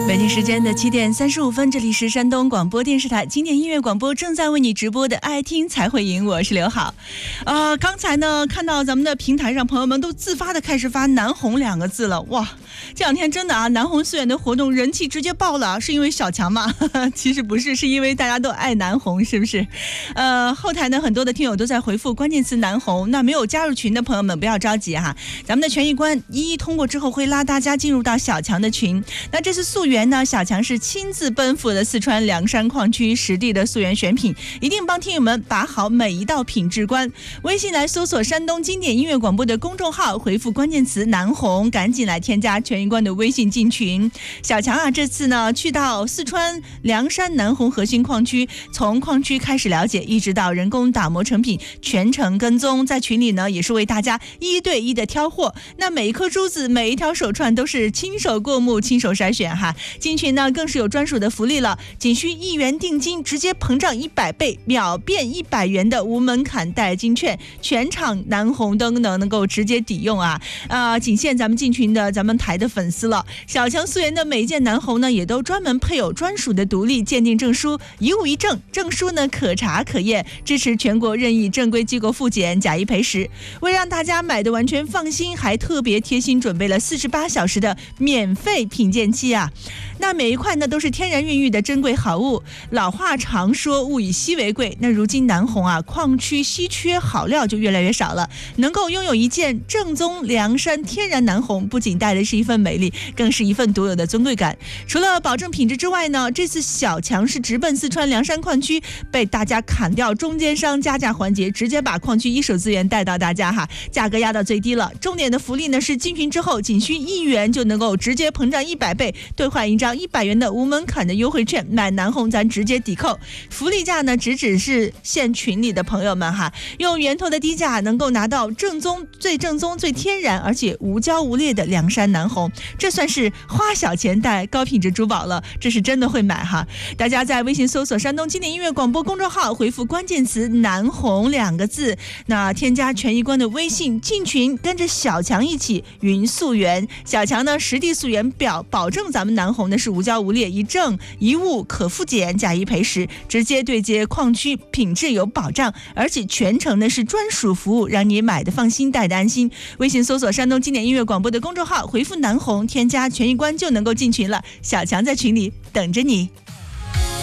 北京时间的7点35分，这里是山东广播电视台经典音乐广播正在为你直播的爱听才会赢，我是刘好。刚才呢看到咱们的平台上朋友们都自发的开始发南红2个字了，哇，这两天真的南红寺园的活动人气直接爆了，是因为小强吗？其实不是，是因为大家都爱南红，是不是？后台呢很多的听友都在回复关键词南红，那没有加入群的朋友们不要着急哈，咱们的权益官一一通过之后会拉大家进入到小强的群。那这次溯源呢，小强是亲自奔赴了四川凉山矿区实地的溯源选品，一定帮听友们把好每一道品质关。微信来搜索山东经典音乐广播的公众号，回复关键词南红，赶紧来添加权益官的微信进群。小强这次呢去到四川凉山南红核心矿区，从矿区开始了解，一直到人工打磨成品，全程跟踪，在群里呢也是为大家1对1的挑货。那每一颗珠子，每一条手串都是亲手过目，亲手筛选哈。进群呢更是有专属的福利了，仅需1元定金，直接膨胀100倍，秒变100元的无门槛代金券，全场南红灯能够直接抵用仅限咱们进群的咱们台的粉丝了。小强溯源的每一件南红呢也都专门配有专属的独立鉴定证书，一物一证，证书呢可查可验，支持全国任意正规机构复检，假一赔10。为让大家买的完全放心，还特别贴心准备了48小时的免费品鉴期那每一块呢都是天然孕育的珍贵好物，老话常说物以稀为贵，那如今南红矿区稀缺，好料就越来越少了，能够拥有一件正宗凉山天然南红，不仅带的是一份美丽，更是一份独有的尊贵感。除了保证品质之外呢，这次小强是直奔四川凉山矿区，被大家砍掉中间商加价环节，直接把矿区一手资源带到大家价格压到最低了。重点的福利呢是进群之后仅需1元就能够直接膨胀100倍，兑换一张100元的无门槛的优惠券，买南红咱直接抵扣。福利价呢只是限群里的朋友们用源头的低价能够拿到正宗最天然而且无胶无裂的凉山南红，这算是花小钱带高品质珠宝了，这是真的会买大家在微信搜索山东经典音乐广播公众号，回复关键词南红2个字，那添加权益官的微信进群，跟着小强一起云溯源。小强呢实地溯源保证咱们南红呢是无胶无裂，一证一物可复检，假一赔10，直接对接矿区，品质有保障，而且全程呢是专属服务，让你买的放心，带的安心。微信搜索山东经典音乐广播的公众号，回复南红，添加权益官就能够进群了。小强在群里等着你。